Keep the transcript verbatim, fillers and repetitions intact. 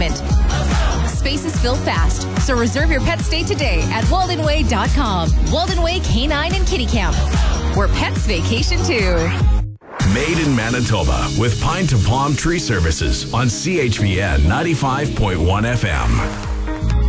entertainment. Spaces fill fast, so reserve your pet stay today at walden way dot com. Walden Way Canine and Kitty Camp, where pets vacation too. Made in Manitoba with Pine to Palm Tree Services on C H B N ninety-five point one F M.